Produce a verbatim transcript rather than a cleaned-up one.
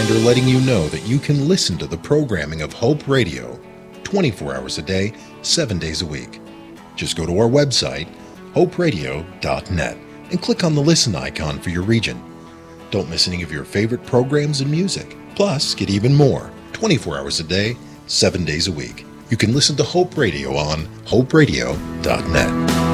reminder letting you know that you can listen to the programming of Hope Radio twenty-four hours a day, seven days a week. Just go to our website, hope radio dot net, and click on the listen icon for your region. Don't miss any of your favorite programs and music. Plus, get even more twenty-four hours a day, seven days a week. You can listen to Hope Radio on hope radio dot net.